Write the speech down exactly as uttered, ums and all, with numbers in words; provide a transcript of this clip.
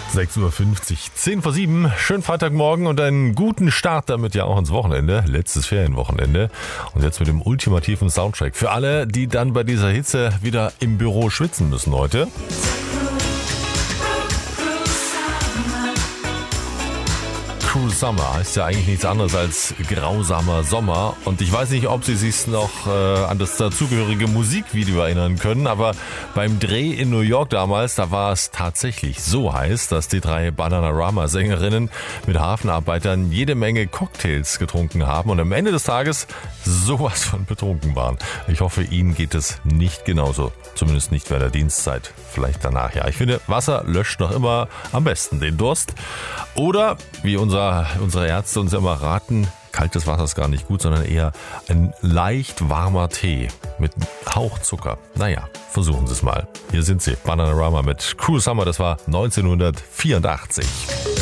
sechs Uhr fünfzig, zehn vor sieben. Schönen Freitagmorgen und einen guten Start damit ja auch ins Wochenende. Letztes Ferienwochenende. Und jetzt mit dem ultimativen Soundtrack. Für alle, die dann bei dieser Hitze wieder im Büro schwitzen müssen heute. Cruel Summer heißt ja eigentlich nichts anderes als grausamer Sommer. Und ich weiß nicht, ob Sie sich noch äh, an das dazugehörige Musikvideo erinnern können, aber beim Dreh in New York damals, da war es tatsächlich so heiß, dass die drei Bananarama-Sängerinnen mit Hafenarbeitern jede Menge Cocktails getrunken haben und am Ende des Tages sowas von betrunken waren. Ich hoffe, Ihnen geht es nicht genauso. Zumindest nicht während der Dienstzeit. Vielleicht danach, ja. Ich finde, Wasser löscht noch immer am besten den Durst. Oder, wie unser, unsere Ärzte uns immer raten, kaltes Wasser ist gar nicht gut, sondern eher ein leicht warmer Tee mit Hauch Zucker. Naja, versuchen Sie es mal. Hier sind sie, Bananarama mit Cruel Summer, das war neunzehnhundertvierundachtzig.